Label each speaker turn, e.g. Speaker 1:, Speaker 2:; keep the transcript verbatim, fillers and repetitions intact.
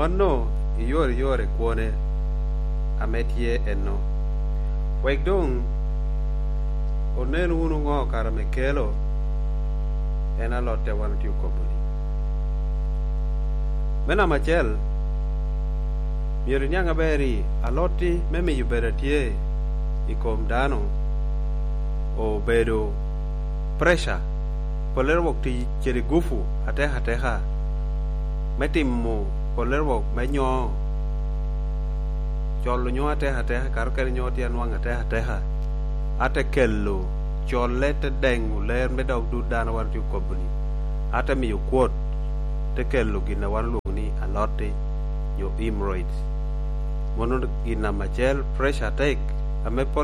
Speaker 1: Mono yore yore kuone ametie eno. Wek dong onen unu ng'o kara mekelo en alote wan tiu koboni. Mena machel mieri nyanga beri aloti meme yuberatie ikom dano o bedo pressure polero wok ti cheri gufu ateha ateha metimo polero wok menyo cholo nyo ateha ateha karo kere nyo tia nwang ateha ateha ate kello cholle te dengu ler medok du dano wan tiu koboni ate miyo kuot te kello gina wan luong ni alote yo hemorrhoids mono gina machel pressure take ame